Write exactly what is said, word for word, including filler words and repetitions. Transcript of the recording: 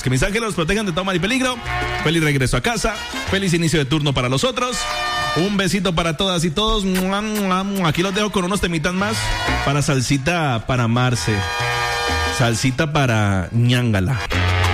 Que mis ángeles los protejan de todo mal y peligro. Feliz regreso a casa. Feliz inicio de turno para los otros. Un besito para todas y todos. Aquí los dejo con unos temitas más para salsita para amarse. Salsita para ñángala.